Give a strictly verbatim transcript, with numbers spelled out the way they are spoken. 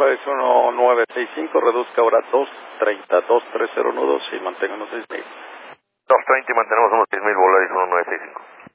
tarifa es uno nueve seis cinco, reduzca ahora dos treinta, dos treinta nudos y mantenga unos seis mil. dos treinta y mantenemos unos seis mil Volaris uno nueve seis cinco.